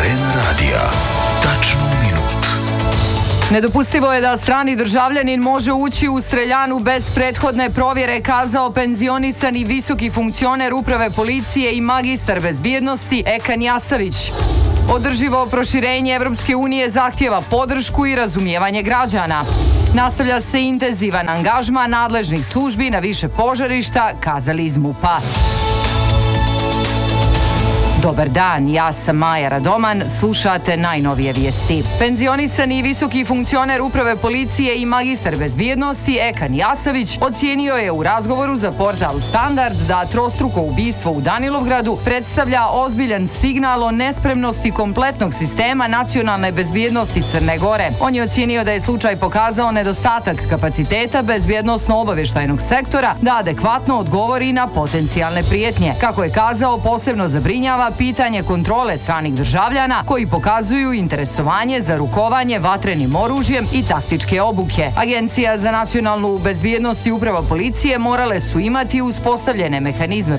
Arena radija. Tačno u minut. Nedopustivo je da strani državljanin može ući u streljanu bez prethodne provjere, kazao penzionisani visoki funkcioner uprave policije i magistar bezbjednosti Ekan Jasavić. Održivo proširenje Evropske unije zahtjeva podršku i razumijevanje građana. Nastavlja se intenzivan angažman nadležnih službi na više požarišta, kazali iz MUP-a. Dobar dan, ja sam Maja Radoman, slušate najnovije vijesti. Penzionisani visoki funkcioner uprave policije i magistar bezbjednosti Ekan Jasavić ocijenio je u razgovoru za portal Standard da trostruko ubistvo u Danilovgradu predstavlja ozbiljan signal o nespremnosti kompletnog sistema nacionalne bezbjednosti Crne Gore. On je ocijenio da je slučaj pokazao nedostatak kapaciteta bezbjednosno-obavještajnog sektora da adekvatno odgovori na potencijalne prijetnje. Kako je kazao, posebno zabrinjava pitanje kontrole stranih državljana koji pokazuju interesovanje za rukovanje vatrenim oružjem i taktičke obuke. Agencija za nacionalnu bezbjednost i uprava policije morale su imati uspostavljene mehanizme